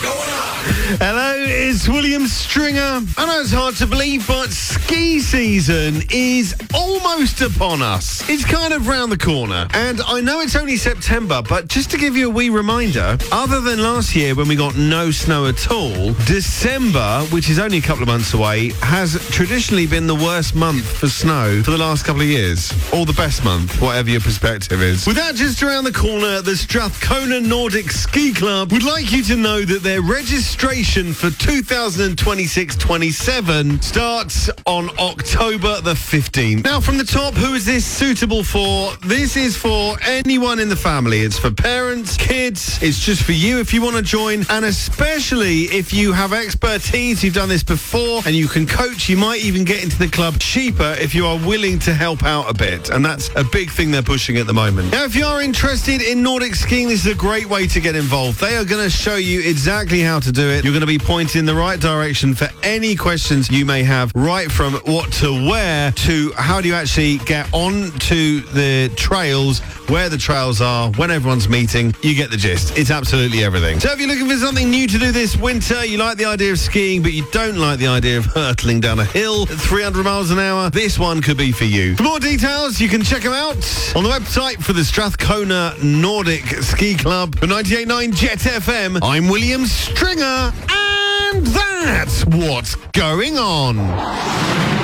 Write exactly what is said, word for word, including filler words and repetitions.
Hello, it's William Stringer. I know it's hard to believe, but ski season is almost upon us. It's kind of round the corner. And I know it's only September, but just to give you a wee reminder, other than last year when we got no snow at all, December, which is only a couple of months away, has traditionally been the worst month for snow for the last couple of years. Or the best month, whatever your perspective is. With that just around the corner, the Strathcona Nordic Ski Club would like you to know that their registration for two thousand twenty-six twenty-seven starts on October the fifteenth. Now, from the top, who is this suitable for? This is for anyone in the family. It's for parents, kids. It's just for you if you want to join, and especially if you have expertise, you've done this before, and you can coach. You might even get into the club cheaper if you are willing to help out a bit, and that's a big thing they're pushing at the moment. Now, if you are interested in Nordic skiing, this is a great way to get involved. They are going to show you exactly how to do it. You're going to be pointed in the right direction for any questions you may have, right from what to wear to how do you actually get onto the trails, where the trails are, when everyone's meeting. You get the gist. It's absolutely everything. So if you're looking for something new to do this winter, you like the idea of skiing, but you don't like the idea of hurtling down a hill at three hundred miles an hour, this one could be for you. For more details, you can check them out on the website for the Strathcona Nordic Ski Club. For ninety-eight point nine Jet F M, I'm William Stringer, and that's what's going on.